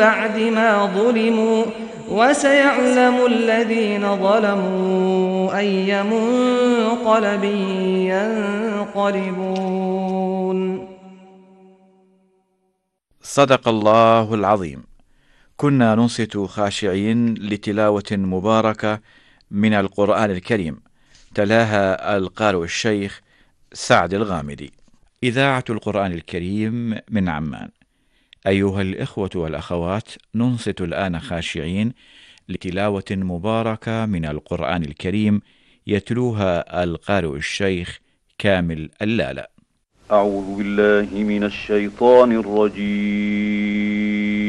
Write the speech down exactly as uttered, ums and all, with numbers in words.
بعد ما ظلموا وسيعلم الذين ظلموا أي منقلب ينقلبون. صدق الله العظيم. كنا ننصت خاشعين لتلاوة مباركة من القرآن الكريم، تلاها القارئ الشيخ سعد الغامدي. إذاعة القرآن الكريم من عمان. أيها الإخوة والأخوات، ننصت الآن خاشعين لتلاوة مباركة من القرآن الكريم يتلوها القارئ الشيخ كامل اللالة. أعوذ بالله من الشيطان الرجيم.